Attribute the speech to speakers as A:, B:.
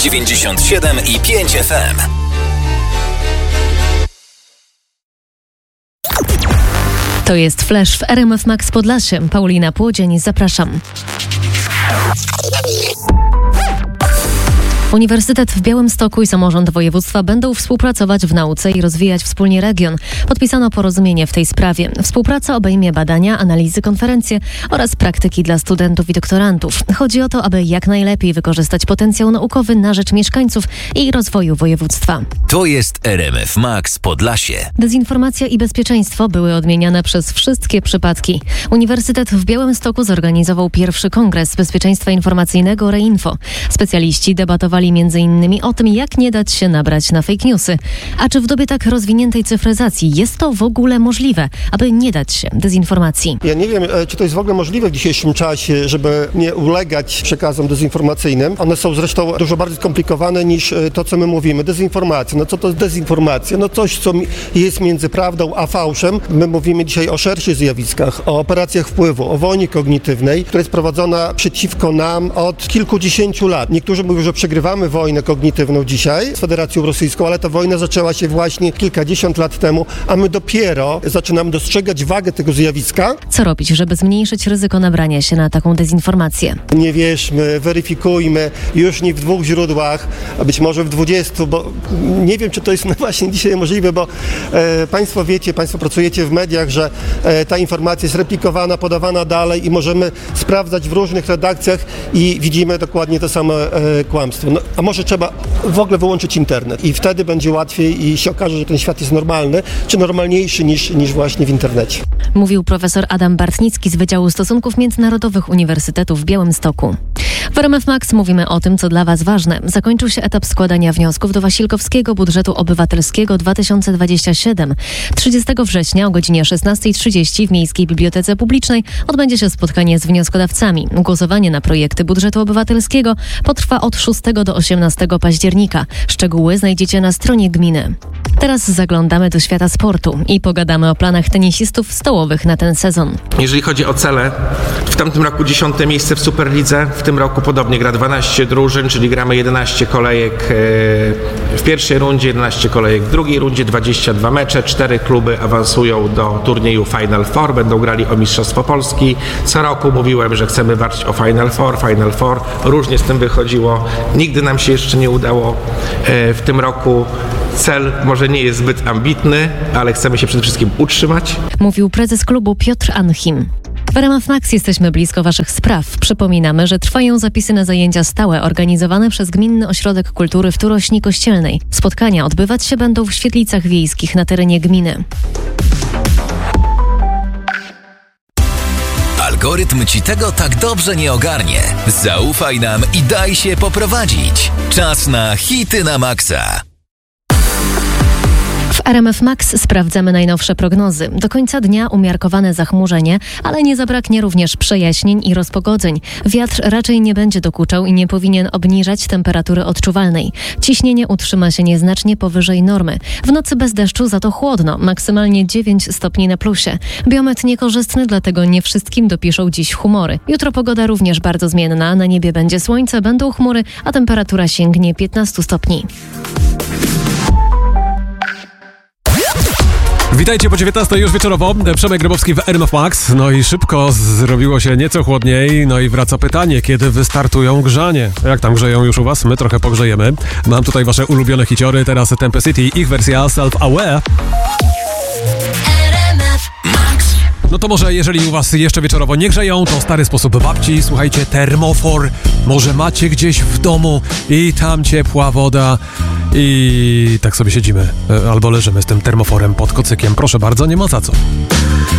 A: 97,5 FM.
B: To jest Flash w RMF Max Podlasie. Paulina Płodzień, zapraszam. Uniwersytet w Białymstoku i samorząd województwa będą współpracować w nauce i rozwijać wspólnie region. Podpisano porozumienie w tej sprawie. Współpraca obejmie badania, analizy, konferencje oraz praktyki dla studentów i doktorantów. Chodzi o to, aby jak najlepiej wykorzystać potencjał naukowy na rzecz mieszkańców i rozwoju województwa.
A: To jest RMF Max Podlasie.
B: Dezinformacja i bezpieczeństwo były odmieniane przez wszystkie przypadki. Uniwersytet w Białymstoku zorganizował pierwszy kongres bezpieczeństwa informacyjnego ReInfo. Specjaliści debatowali m.in. o tym, jak nie dać się nabrać na fake newsy. A czy w dobie tak rozwiniętej cyfryzacji jest to w ogóle możliwe, aby nie dać się dezinformacji?
C: Ja nie wiem, czy to jest w ogóle możliwe w dzisiejszym czasie, żeby nie ulegać przekazom dezinformacyjnym. One są zresztą dużo bardziej skomplikowane niż to, co my mówimy. Dezinformacja. No co to jest dezinformacja? No coś, co jest między prawdą a fałszem. My mówimy dzisiaj o szerszych zjawiskach, o operacjach wpływu, o wojnie kognitywnej, która jest prowadzona przeciwko nam od kilkudziesięciu lat. Niektórzy mówią, że przegrywamy wojnę kognitywną dzisiaj z Federacją Rosyjską, ale ta wojna zaczęła się właśnie kilkadziesiąt lat temu, a my dopiero zaczynamy dostrzegać wagę tego zjawiska.
B: Co robić, żeby zmniejszyć ryzyko nabrania się na taką dezinformację?
C: Nie wierzmy, weryfikujmy, już nie w 2 źródłach, a być może w 20, bo nie wiem, czy to jest właśnie dzisiaj możliwe, bo Państwo wiecie, Państwo pracujecie w mediach, że ta informacja jest replikowana, podawana dalej i możemy sprawdzać w różnych redakcjach i widzimy dokładnie to samo kłamstwo. No, a może trzeba w ogóle wyłączyć internet i wtedy będzie łatwiej i się okaże, że ten świat jest normalny, czy normalniejszy niż właśnie w internecie.
B: Mówił profesor Adam Bartnicki z Wydziału Stosunków Międzynarodowych Uniwersytetu w Białymstoku. W RMF Max mówimy o tym, co dla Was ważne. Zakończył się etap składania wniosków do Wasilkowskiego Budżetu Obywatelskiego 2027. 30 września o godzinie 16:30 w Miejskiej Bibliotece Publicznej odbędzie się spotkanie z wnioskodawcami. Głosowanie na projekty budżetu obywatelskiego potrwa od 6 do 18 października. Szczegóły znajdziecie na stronie gminy. Teraz zaglądamy do świata sportu i pogadamy o planach tenisistów stołowych na ten sezon.
D: Jeżeli chodzi o cele, w tamtym roku 10. miejsce w Superlidze, w tym roku podobnie gra 12 drużyn, czyli gramy 11 kolejek w pierwszej rundzie, 11 kolejek w drugiej rundzie, 22 mecze, 4 kluby awansują do turnieju Final Four, będą grali o Mistrzostwo Polski. Co roku mówiłem, że chcemy walczyć o Final Four, różnie z tym wychodziło, nigdy nam się jeszcze nie udało. W tym roku cel może nie jest zbyt ambitny, ale chcemy się przede wszystkim utrzymać.
B: Mówił prezes klubu Piotr Anchim. W RMF Max jesteśmy blisko Waszych spraw. Przypominamy, że trwają zapisy na zajęcia stałe organizowane przez Gminny Ośrodek Kultury w Turośni Kościelnej. Spotkania odbywać się będą w świetlicach wiejskich na terenie gminy.
A: Algorytm Ci tego tak dobrze nie ogarnie. Zaufaj nam i daj się poprowadzić. Czas na hity na maksa.
B: W RMF Max sprawdzamy najnowsze prognozy. Do końca dnia umiarkowane zachmurzenie, ale nie zabraknie również przejaśnień i rozpogodzeń. Wiatr raczej nie będzie dokuczał i nie powinien obniżać temperatury odczuwalnej. Ciśnienie utrzyma się nieznacznie powyżej normy. W nocy bez deszczu za to chłodno, maksymalnie 9 stopni na plusie. Biometr niekorzystny, dlatego nie wszystkim dopiszą dziś humory. Jutro pogoda również bardzo zmienna. Na niebie będzie słońce, będą chmury, a temperatura sięgnie 15 stopni.
E: Witajcie po 19 już wieczorowo. Przemek Grabowski w RMF Max. No i szybko zrobiło się nieco chłodniej. No i wraca pytanie, kiedy wystartują grzanie? Jak tam grzeją już u Was? My trochę pogrzejemy. Mam tutaj Wasze ulubione hiciory. Teraz Tempest, ich wersja Self-Aware. No to może jeżeli u Was jeszcze wieczorowo nie grzeją, to stary sposób babci. Słuchajcie, termofor. Może macie gdzieś w domu i tam ciepła woda i tak sobie siedzimy albo leżymy z tym termoforem pod kocykiem. Proszę bardzo, nie ma za co.